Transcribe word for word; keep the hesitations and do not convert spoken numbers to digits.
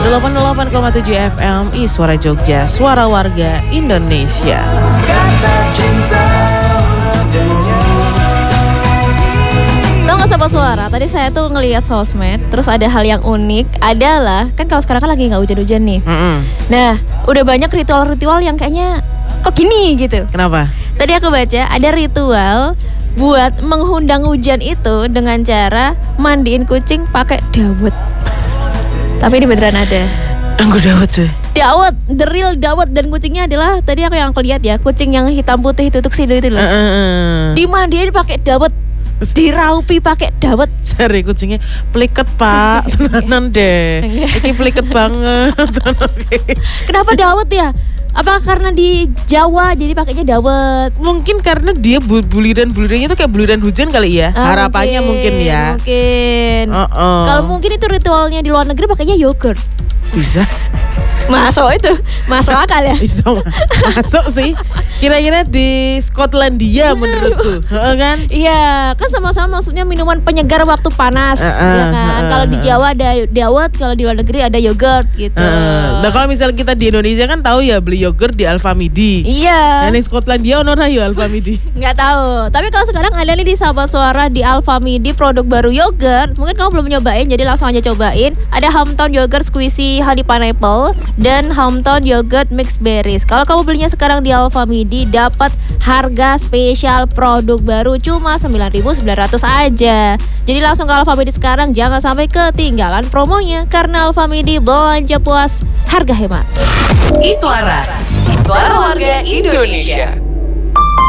delapan puluh delapan koma tujuh F M I Suara Jogja, suara warga Indonesia. Tahu nggak Sobat Suara, tadi saya tuh ngelihat sosmed, terus ada hal yang unik adalah, kan kalau sekarang kan lagi nggak hujan-hujan nih. Mm-mm. Nah, udah banyak ritual-ritual yang kayaknya kok gini gitu. Kenapa? Tadi aku baca ada ritual buat menghundang hujan itu dengan cara mandiin kucing pakai dawet. Tapi ini beneran ada. Aku dawet sih. Dawet, the real dawet, dan kucingnya adalah tadi aku yang aku lihat ya, kucing yang hitam putih itu tuxedo itu loh. Uh, uh, uh. Dimandiin pakai dawet, diraupi pakai dawet. Cari kucingnya peliket pak, tenanan deh. Ini peliket banget. Kenapa dawet ya? Apa karena di Jawa jadi pakainya dawet? Mungkin karena dia bu- buliran-bulirannya tuh kayak buliran hujan kali ya. Ah, Harapannya mungkin, mungkin ya. Mungkin. Uh-uh. Kalau mungkin itu ritualnya di luar negeri pakainya yogurt. Bisa. Masuk itu, masuk akal ya. Bisa masuk sih. Kira-kira di Skotlandia menurutku, heeh kan? Iya, kan sama-sama maksudnya minuman penyegar waktu panas, uh, uh, ya kan. Uh, uh, kalau di Jawa ada dawet, kalau di luar negeri ada yogurt gitu. Uh, nah kalau misal kita di Indonesia kan tahu ya beli yogurt di Alfamidi. Iya. Dan di Skotlandia ono ra yo Alfamidi. Nggak tahu. Tapi kalau sekarang ada nih di Sahabat Suara di Alfamidi produk baru yogurt. Mungkin kamu belum nyobain, jadi langsung aja cobain. Ada Hometown Yogurt Squishy Honey Pineapple dan Hometown Yogurt Mixed Berries. Kalau kamu belinya sekarang di Alfamidi, dapat harga spesial produk baru cuma sembilan ribu sembilan ratus aja. Jadi langsung ke Alfamidi sekarang, jangan sampai ketinggalan promonya. Karena Alfamidi belanja puas, harga hemat. Iswara, suara warga Indonesia.